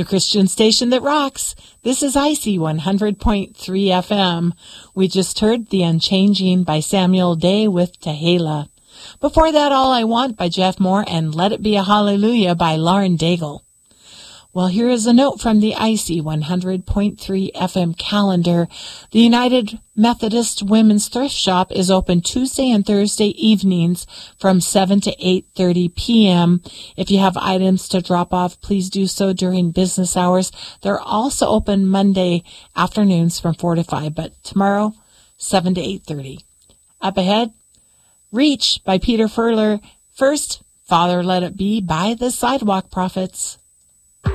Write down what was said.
the Christian station that rocks. This is IC 100.3 FM. We just heard The Unchanging by Samuel Day with Tehillah. Before that, All I Want by Jeff Moore and Let It Be a Hallelujah by Lauren Daigle. Well, here is a note from the IC 100.3 FM calendar. The United Methodist Women's Thrift Shop is open Tuesday and Thursday evenings from 7 to 8:30 p.m. If you have items to drop off, please do so during business hours. They're also open Monday afternoons from 4 to 5, but tomorrow, 7 to 8:30. Up ahead, Reach by Peter Furler. First, Father Let It Be by the Sidewalk Prophets.